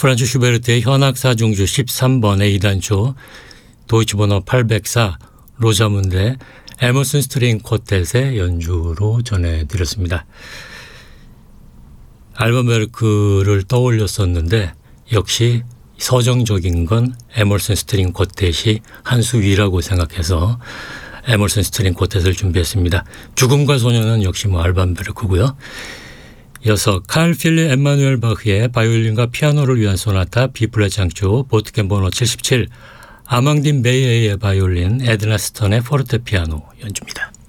프란츠 슈베르트의 현악사중주 13번 A단조, 도이치번호 804, 로자문데, 에머슨 스트링 쿼텟의 연주로 전해드렸습니다. 알반 베르크를 떠올렸었는데 역시 서정적인 건 에머슨 스트링 쿼텟이 한 수 위라고 생각해서 에머슨 스트링 쿼텟을 준비했습니다. 죽음과 소년은 역시 알반 베르크고요. 이어서 칼 필립 엠마누엘 바흐의 바이올린과 피아노를 위한 소나타 B플랫 장조 보트겐 번호 77, 아망딘 베이에의 바이올린, 에드나 스턴의 포르테피아노 연주입니다.